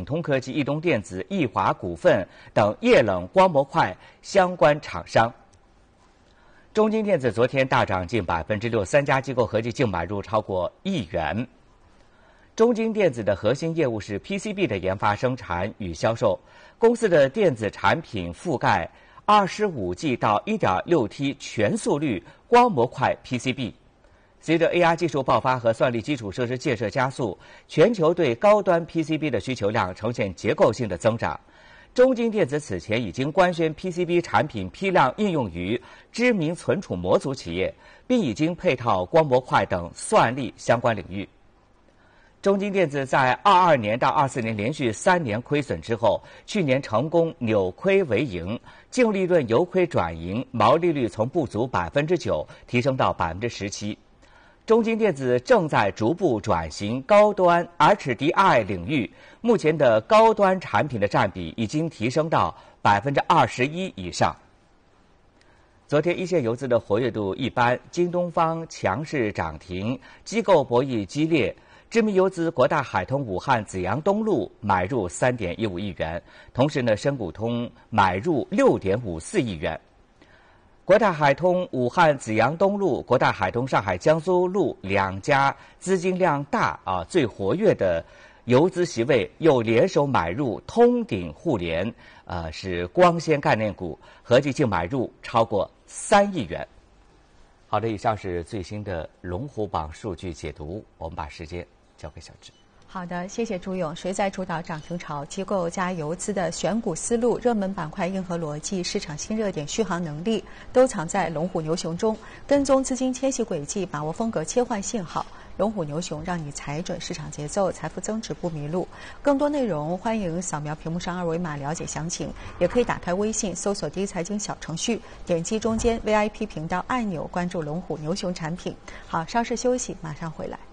鼎通科技、易东电子、易华股份等液冷光模块相关厂商。中金电子昨天大涨近6%，3家机构合计净买入超过1亿元。中金电子的核心业务是 PCB 的研发、生产与销售，公司的电子产品覆盖25G 到 1.6T 全速率光模块 PCB。随着 AI 技术爆发和算力基础设施建设加速，全球对高端 PCB 的需求量呈现结构性的增长。中金电子此前已经官宣 PCB 产品批量应用于知名存储模组企业，并已经配套光模块等算力相关领域。中金电子在22年到24年连续3年亏损之后，去年成功扭亏为盈，净利润由亏转盈，毛利率从不足9%提升到17%。中金电子正在逐步转型高端 HDI 领域，目前的高端产品的占比已经提升到21%以上。昨天一线游资的活跃度一般，京东方强势涨停，机构博弈激烈。知名游资国大海通武汉紫阳东路买入3.15亿元，同时呢，深股通买入6.54亿元。国大海通武汉紫阳东路、国大海通上海江苏路两家资金量大最活跃的游资席位又联手买入通鼎互联，是光纤概念股，合计净买入超过3亿元。好的，以上是最新的龙虎榜数据解读，我们把时间交给小智。 好的，谢谢朱勇。谁在主导涨停潮？机构加游资的选股思路、热门板块硬核逻辑、市场新热点续航能力，都藏在龙虎牛熊中。跟踪资金迁徙轨迹，把握风格切换信号。龙虎牛熊让你踩准市场节奏，财富增值不迷路。更多内容欢迎扫描屏幕上2维码了解详情，也可以打开微信搜索第一财经小程序，点击中间 VIP 频道按钮，关注龙虎牛熊产品。好，稍事休息，马上回来。